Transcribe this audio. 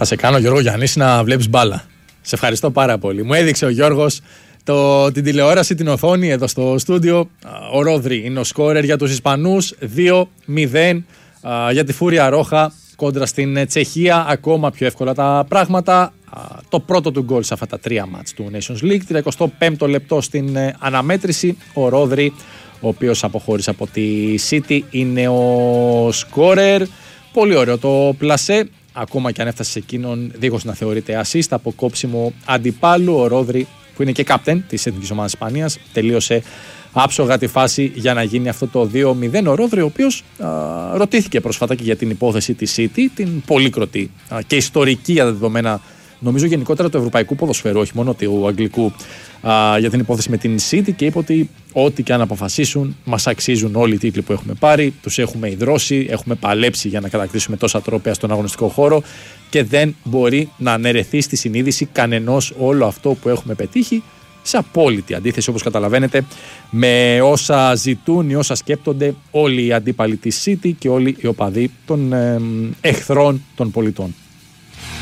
Θα σε κάνω, Γιώργο Γιαννής, να βλέπεις μπάλα. Σε ευχαριστώ πάρα πολύ. Μου έδειξε ο Γιώργος την τηλεόραση, την οθόνη εδώ στο στούντιο. Ο Ρόδρυ είναι ο σκόρερ για τους Ισπανούς. 2-0 για τη Φούρια Ρόχα κόντρα στην Τσεχία. Ακόμα πιο εύκολα τα πράγματα. Το πρώτο του γκολ σε αυτά τα 3 μάτς του Nations League. 35ο λεπτό στην αναμέτρηση. Ο Ρόδρυ, ο οποίος αποχώρησε από τη City, είναι ο σκόρερ. Πολύ ωραίο το πλασέ. Ακόμα και αν έφτασε σε εκείνον δίχως να θεωρείται assist από κόψιμο αντιπάλου. Ο Ρόδρυ, που είναι και κάπτεν της εθνικής ομάδας Ισπανίας, τελείωσε άψογα τη φάση για να γίνει αυτό το 2-0. Ο Ρόδρυ, ο οποίος ρωτήθηκε πρόσφατα και για την υπόθεση της City, την πολύκροτη και ιστορική για τα δεδομένα, νομίζω γενικότερα του ευρωπαϊκού ποδοσφαίρου, όχι μόνο του αγγλικού, για την υπόθεση με την City, και είπε ότι ό,τι και αν αποφασίσουν, μας αξίζουν όλοι οι τίτλοι που έχουμε πάρει, τους έχουμε ιδρώσει, έχουμε παλέψει για να κατακτήσουμε τόσα τρόπαια στον αγωνιστικό χώρο και δεν μπορεί να αναιρεθεί στη συνείδηση κανενός όλο αυτό που έχουμε πετύχει, σε απόλυτη αντίθεση, όπως καταλαβαίνετε, με όσα ζητούν ή όσα σκέπτονται όλοι οι αντίπαλοι της City και όλοι οι οπαδοί των εχθρών των πολιτών.